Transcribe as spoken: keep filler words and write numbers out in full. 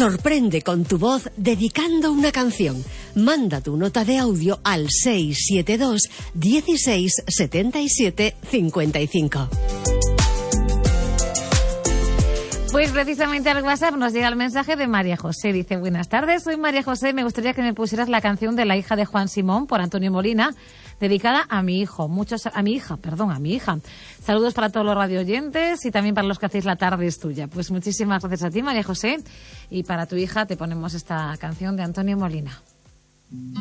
Sorprende con tu voz dedicando una canción. Manda tu nota de audio al seis siete dos, dieciséis, setenta y siete, cincuenta y cinco. Pues precisamente al WhatsApp nos llega el mensaje de María José. Dice: buenas tardes, soy María José. Me gustaría que me pusieras la canción de La hija de Juan Simón por Antonio Molina, dedicada a mi hijo. Muchos, a mi hija, perdón, a mi hija. Saludos para todos los radioyentes y también para los que hacéis La tarde es tuya. Pues muchísimas gracias a ti, María José. Y para tu hija te ponemos esta canción de Antonio Molina.